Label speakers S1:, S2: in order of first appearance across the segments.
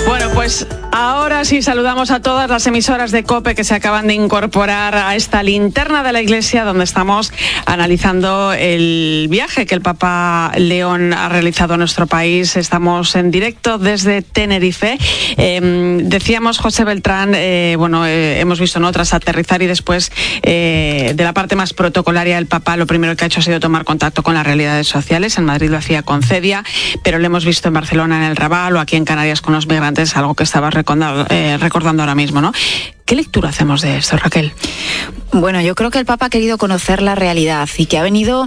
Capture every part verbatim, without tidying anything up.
S1: Bueno, pues ahora sí saludamos a todas las emisoras de COPE que se acaban de incorporar a esta linterna de la Iglesia, donde estamos analizando el viaje que el Papa León ha realizado a nuestro país. Estamos en directo desde Tenerife. Eh, decíamos, José Beltrán, eh, bueno, eh, hemos visto, ¿no?, tras aterrizar y después eh, de la parte más protocolaria, el Papa lo primero que ha hecho ha sido tomar contacto con las realidades sociales. En Madrid lo hacía con Cedia, pero lo hemos visto en Barcelona, en el Raval, o aquí en Canarias con los migrantes, algo que estabas recordando, eh, recordando ahora mismo, ¿no? ¿Qué lectura hacemos de esto, Raquel?
S2: Bueno, yo creo que el Papa ha querido conocer la realidad y que ha venido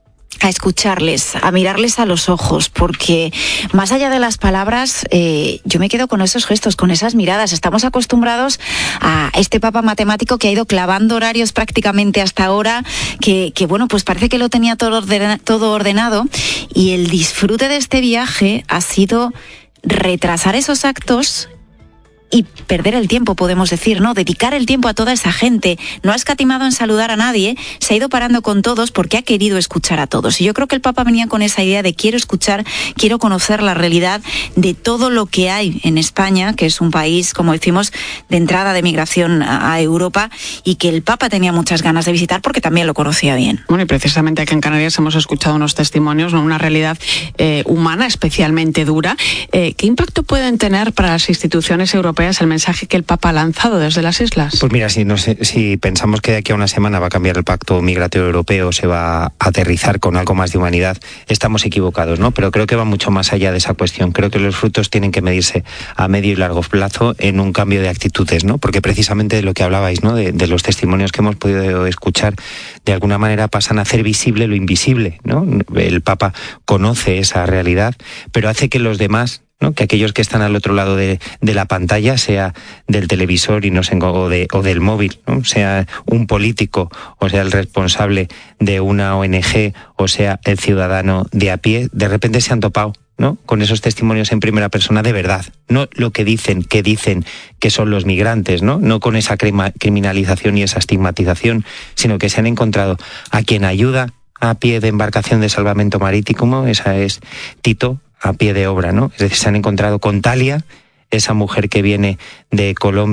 S2: a escucharles, a mirarles a los ojos, porque más allá de las palabras, eh, yo me quedo con esos gestos, con esas miradas. Estamos acostumbrados a este Papa matemático que ha ido clavando horarios prácticamente hasta ahora, que, que bueno, pues parece que lo tenía todo, ordena, todo ordenado, y el disfrute de este viaje ha sido retrasar esos actos y perder el tiempo, podemos decir, ¿no? Dedicar el tiempo a toda esa gente. No ha escatimado en saludar a nadie, se ha ido parando con todos porque ha querido escuchar a todos. Y yo creo que el Papa venía con esa idea de quiero escuchar, quiero conocer la realidad de todo lo que hay en España, que es un país, como decimos, de entrada de migración a Europa, y que el Papa tenía muchas ganas de visitar porque también lo conocía bien.
S1: Bueno, y precisamente aquí en Canarias hemos escuchado unos testimonios, ¿no?, una realidad eh, humana especialmente dura. Eh, ¿Qué impacto pueden tener para las instituciones europeas el mensaje que el Papa ha lanzado desde las islas?
S3: Pues mira, si, no sé, si pensamos que de aquí a una semana va a cambiar el pacto migratorio europeo, se va a aterrizar con algo más de humanidad, estamos equivocados, ¿no? Pero creo que va mucho más allá de esa cuestión. Creo que los frutos tienen que medirse a medio y largo plazo en un cambio de actitudes, ¿no? Porque precisamente de lo que hablabais, ¿no?, de, de los testimonios que hemos podido escuchar, de alguna manera pasan a hacer visible lo invisible, ¿no? El Papa conoce esa realidad, pero hace que los demás, ¿no?, que aquellos que están al otro lado de, de la pantalla, sea del televisor y no sé, o, de, o del móvil, ¿no?, sea un político, o sea el responsable de una O N Ge, o sea el ciudadano de a pie, de repente se han topado, ¿no?, con esos testimonios en primera persona de verdad, no lo que dicen, que dicen que son los migrantes, ¿no?, no con esa crima, criminalización y esa estigmatización, sino que se han encontrado a quien ayuda a pie de embarcación de salvamento marítimo, esa es Tito, a pie de obra, ¿no? Es decir, se han encontrado con Talia, esa mujer que viene de Colombia,